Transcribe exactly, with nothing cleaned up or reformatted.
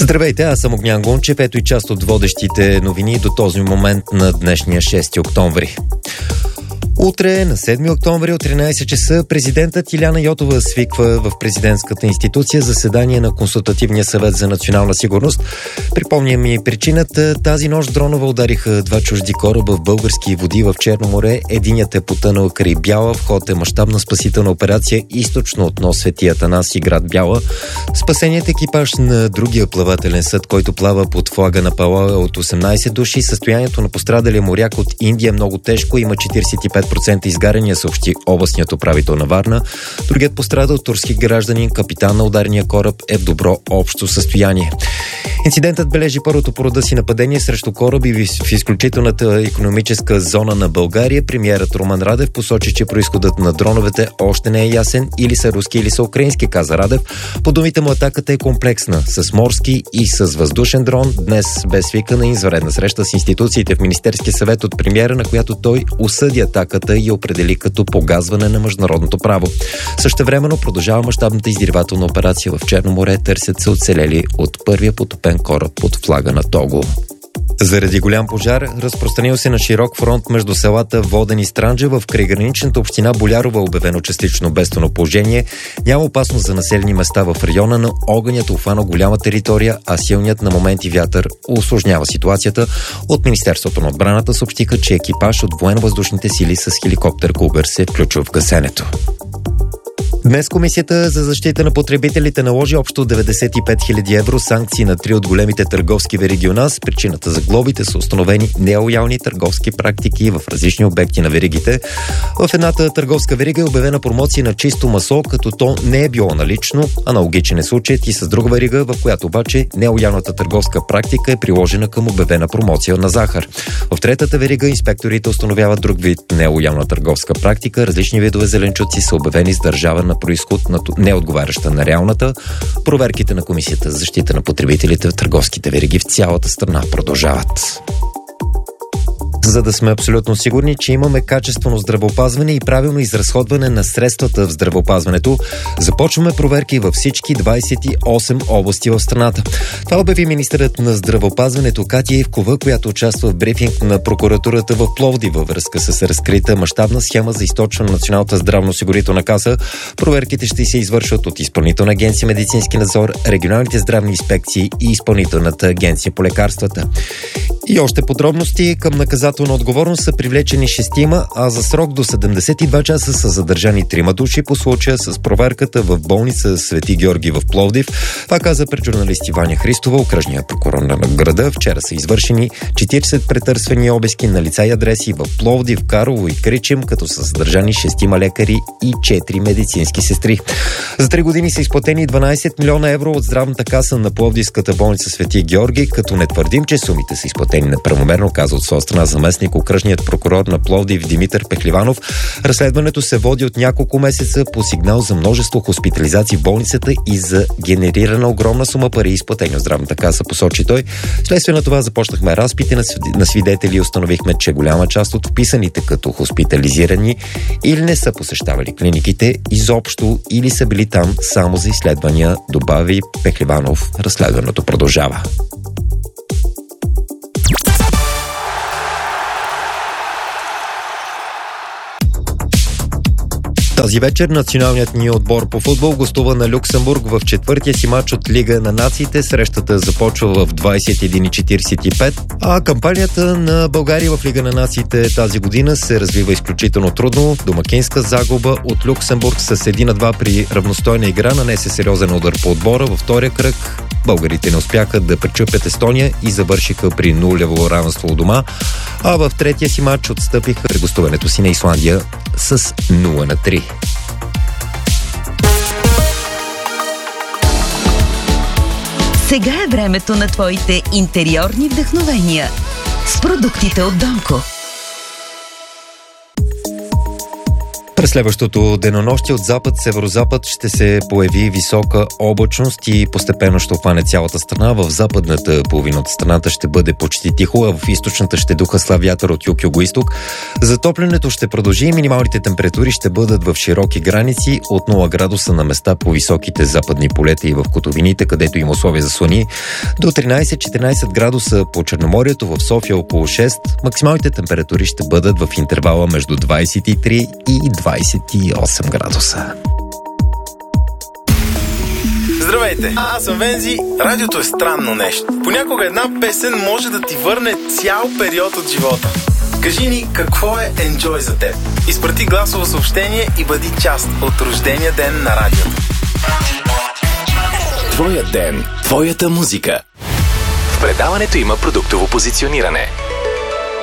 Здравейте, аз съм Огнян Гунчев, ето и част от водещите новини до този момент на днешния шести октомври. Утре, на седми октомври от тринайсет часа, президентът Илияна Йотова свиква в президентската институция заседание на Консултативния съвет за национална сигурност. Припомням и причината. Тази нощ дронове удариха два чужди кораба в български води в Черно море. Единият е потънал край Бяла. В ход е мащабна спасителна операция източно от нос Свети Атанаси, град Бяла. Спасеният екипаж на другия плавателен съд, който плава под флага на Палау, е от осемнайсет души. Състоянието на пострадалия моряк от Индия е много тежко. Има четирийсет и пет процента изгаряния, съобщи областният управител на Варна. Другият пострадал, турски гражданин, капитан на ударния кораб, е в добро общо състояние. Инцидентът бележи първото по рода си нападение срещу кораби в изключителната икономическа зона на България. Премиерът Румен Радев посочи, че произходът на дроновете още не е ясен. Или са руски, или са украински, каза Радев. По думите му, атаката е комплексна, с морски и с въздушен дрон. Днес бе свикана извънредна среща с институциите в Министерския съвет от премиера, на която той осъди атаката и определи като погазване на международното право. Същевременно продължава мащабната издирвателна операция в Черно море. Търсят се оцелели от първия потопен кораб под флага на Того. Заради голям пожар, разпространил се на широк фронт между селата Воден и Странджа, в крайграничната община Болярово е обявено частично бедствено положение. Няма опасност за населени места в района, но огънят обхвана голяма територия, а силният на моменти вятър усложнява ситуацията. От Министерството на отбраната съобщиха, че екипаж от военно-въздушните сили с хеликоптер Кугър се включва в гасенето. Днес Комисията за защита на потребителите наложи общо деветдесет и пет хиляди евро санкции на три от големите търговски вериги у нас. Причината за глобите са установени нелоялни търговски практики в различни обекти на веригите. В едната търговска верига е обявена промоция на чисто масло, като то не е било налично. Аналогичен е случаят и с друга верига, в която обаче нелоялната търговска практика е приложена към обявена промоция на захар. В третата верига инспекторите установяват друг вид нелоялна търговска практика. Различни видове зеленчуци са обявени с държава на произход на неотговаряща на реалната. Проверките на Комисията за защита на потребителите в търговските вериги в цялата страна продължават. За да сме абсолютно сигурни, че имаме качествено здравеопазване и правилно изразходване на средствата в здравеопазването, започваме проверки във всички двайсет и осем области в страната. Това обяви министърът на здравеопазването Катя Ивкова, която участва в брифинг на прокуратурата в Пловдив във връзка с разкрита мащабна схема за източване на Националната здравноосигурителна каса. Проверките ще се извършват от Изпълнителна агенция медицински надзор, регионалните здравни инспекции и Изпълнителната агенция по лекарствата. И още подробности: към наказателна отговорност са привлечени шестима, а за срок до седемдесет и два часа са задържани трима души по случая с проверката в болница Свети Георги в Пловдив. Това каза пред журналисти Ваня Христова, окръжния прокурор на града. Вчера са извършени четирийсет претърсвани обиски на лица и адреси в Пловдив, Карлово и Кричим, като са задържани шестима лекари и четири медицински сестри. За три години са изплатени дванайсет милиона евро от здравната каса на Пловдивската болница Свети Георги, като не твърдим, че сумите са изплатени неправомерно, каза от своя страна заместник окръжният прокурор на Пловдив Димитър Пехливанов. Разследването се води от няколко месеца по сигнал за множество хоспитализации в болницата и за генерирана огромна сума пари, изплатени от здравната каса, посочи той. Вследствие на това започнахме разпити на свидетели и установихме, че голяма част от вписаните като хоспитализирани или не са посещавали клиниките изобщо, или са били там само за изследвания, добави Пехливанов. Разследването продължава. Тази вечер националният ни отбор по футбол гостува на Люксембург в четвъртия си матч от Лига на нациите. Срещата започва в двайсет и един и четирийсет и пет, а кампанията на България в Лига на нациите тази година се развива изключително трудно. Домакинска загуба от Люксембург с един на два при равностойна игра нанесе сериозен удар по отбора. Във втория кръг българите не успяха да пречупят Естония и завършиха при нулево равенство у дома, а в третия си матч отстъпиха при гостуването си на Исландия с нула на три. Сега е времето на твоите интериорни вдъхновения с продуктите от Донко. През следващото денонощие от запад-северозапад ще се появи висока облачност и постепенно ще обхване цялата страна. В западната половина от страната ще бъде почти тихо, а в източната ще духа слаб вятър от юг-юго-исток. Затоплянето ще продължи и минималните температури ще бъдат в широки граници от нула градуса на места по високите западни полета и в котловините, където има условия за слани, до тринайсет-четиринайсет градуса по Черноморието, в София около шест. Максималните температури ще бъдат в интервала между двайсет и три и двайсет и осем градуса. Здравейте, аз съм Вензи. Радиото е странно нещо. Понякога една песен може да ти върне цял период от живота. Кажи ни какво е Enjoy за теб. Изпрати гласово съобщение и бъди част от рождения ден на радиото. Твоя ден, твоята музика. В предаването има продуктово позициониране.